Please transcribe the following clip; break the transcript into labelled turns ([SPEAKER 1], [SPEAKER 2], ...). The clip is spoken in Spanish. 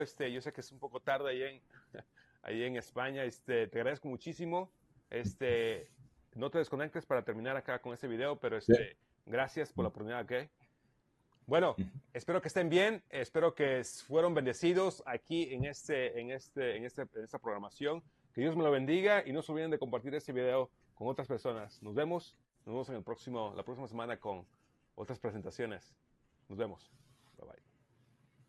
[SPEAKER 1] Yo sé que es un poco tarde ahí en España. Te agradezco muchísimo. No te desconectes para terminar acá con este video, pero
[SPEAKER 2] Sí.
[SPEAKER 1] gracias por la oportunidad, ¿ok? Bueno, espero que estén bien, espero que fueron bendecidos aquí en esta programación. Que Dios me lo bendiga y no se olviden de compartir este video con otras personas. Nos vemos en la próxima semana con otras presentaciones. Nos vemos. Bye bye.